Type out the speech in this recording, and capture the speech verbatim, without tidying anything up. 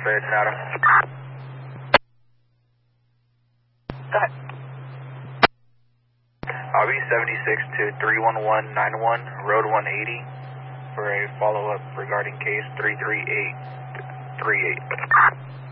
Ferreton Adam. Go ahead. I'll be seventy-six to three one one nine one, Road one eighty, for a follow-up regarding case three three eight three eight.